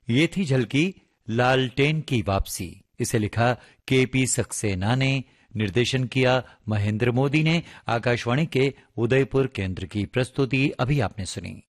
ये थी झलकी लालटेन की वापसी। इसे लिखा केपी सक्सेना ने, निर्देशन किया महेंद्र मोदी ने। आकाशवाणी के उदयपुर केंद्र की प्रस्तुति अभी आपने सुनी।